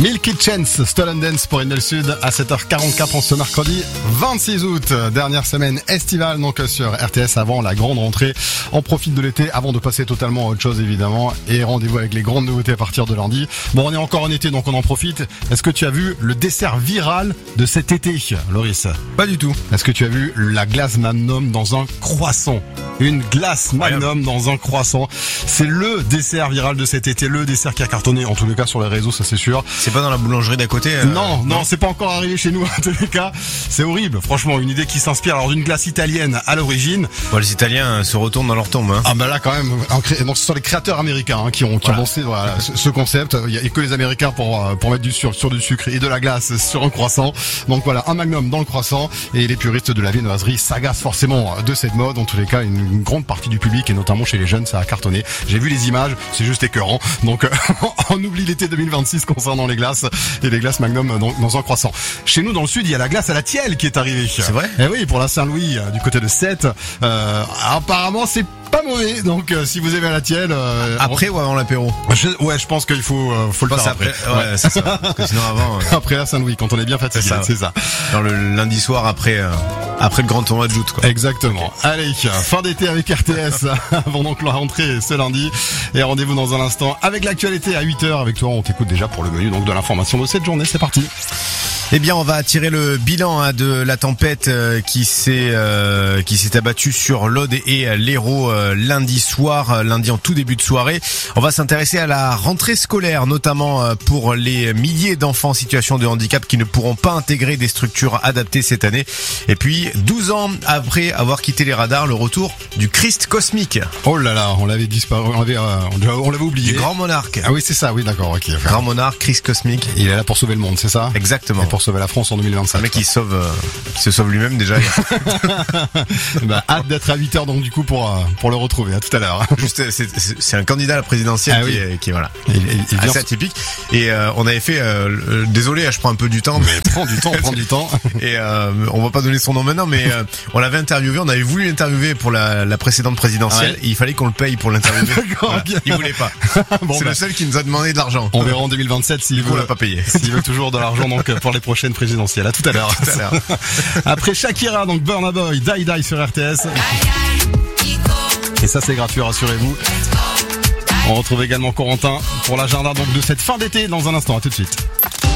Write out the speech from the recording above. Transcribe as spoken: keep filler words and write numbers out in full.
Milky Chance, Stolen Dance pour Indel Sud à sept heures quarante-quatre en ce mercredi vingt-six août. Dernière semaine estivale donc sur R T S avant la grande rentrée. On profite de l'été avant de passer totalement à autre chose évidemment. Et rendez-vous avec les grandes nouveautés à partir de lundi. Bon, on est encore en été donc on en profite. Est-ce que tu as vu le dessert viral de cet été, Loris? Pas du tout. Est-ce que tu as vu la glace Magnum dans un croissant? Une glace Magnum dans un croissant. C'est le dessert viral de cet été, le dessert qui a cartonné en tous les cas sur les réseaux, ça c'est sûr. C'est pas dans la boulangerie d'à côté euh... Non, non, non, c'est pas encore arrivé chez nous en tous les cas. C'est horrible, franchement, une idée qui s'inspire alors d'une glace italienne à l'origine. Bon, les Italiens se retournent dans leur tombe. Hein. Ah bah là quand même, donc ce sont les créateurs américains hein, qui ont qui voilà. ont lancé voilà, ce, ce concept. Il y a que les Américains pour pour mettre du sur sur du sucre et de la glace sur un croissant. Donc voilà, un Magnum dans le croissant et les puristes de la viennoiserie s'agacent forcément de cette mode. En tous les cas, une, une grande partie du public et notamment chez les jeunes, ça a cartonné. J'ai vu les images, c'est juste écœurant. Donc on oublie l'été deux mille vingt-six concernant les glaces et les glaces Magnum dans, dans un croissant. Chez nous dans le sud, il y a la glace à la tielle qui est arrivée. C'est vrai? Eh oui, pour la Saint-Louis du côté de Sète. Euh, apparemment, c'est pas mauvais. Donc euh, si vous aimez la tielle euh, après on... ou avant l'apéro? Je, ouais, je pense qu'il faut euh, faut le faire après. après. Ouais, ouais c'est ça. Parce que sinon avant euh... après la Saint-Louis quand on est bien fatigué, c'est ça. C'est ça. Dans le lundi soir après euh, après le grand tournoi de joute quoi. Exactement. Okay. Allez, fin d'été avec R T S avant donc la rentrée ce lundi et rendez-vous dans un instant avec l'actualité à huit heures avec toi, on t'écoute déjà pour le menu donc de l'information de cette journée, c'est parti. Eh bien, on va tirer le bilan hein, de la tempête euh, qui s'est euh, qui s'est abattue sur l'Aude et l'Hérault euh, lundi soir, euh, lundi en tout début de soirée. On va s'intéresser à la rentrée scolaire, notamment euh, pour les milliers d'enfants en situation de handicap qui ne pourront pas intégrer des structures adaptées cette année. Et puis, douze ans après avoir quitté les radars, le retour du Christ cosmique. Oh là là, on l'avait disparu, on l'avait, euh, on l'avait oublié. Du grand monarque. Ah oui, c'est ça, oui, d'accord, ok. Grand monarque, Christ cosmique. Il est là pour sauver le monde, c'est ça? Exactement. Et pour sauver la France en deux mille vingt-cinq. Un mec qui sauve, euh, qui se sauve lui-même déjà. Bah, hâte d'être à huit heures donc du coup pour euh, pour le retrouver. À tout à l'heure. Juste, c'est, c'est, c'est un candidat à la présidentielle ah, qui, oui. est, qui est voilà, il, il, il assez atypique. Et euh, on avait fait, euh, euh, désolé, je prends un peu du temps, mais prends du temps, prends du temps. Et euh, on va pas donner son nom maintenant, mais euh, on l'avait interviewé, on avait voulu l'interviewer pour la, la précédente présidentielle. Ouais. Et il fallait qu'on le paye pour l'interviewer. Voilà. Il voulait pas. Bon, c'est bah, le seul qui nous a demandé de l'argent. On verra en deux mille vingt-sept s'il veut. On l'a pas payé. S'il veut toujours de l'argent donc pour les prochaines présidentielles. À tout à l'heure. Tout à l'heure. Après Shakira, donc Burna Boy, Die Die sur R T S. Et ça c'est gratuit, rassurez-vous. On retrouve également Corentin pour l'agenda donc de cette fin d'été dans un instant. À tout de suite.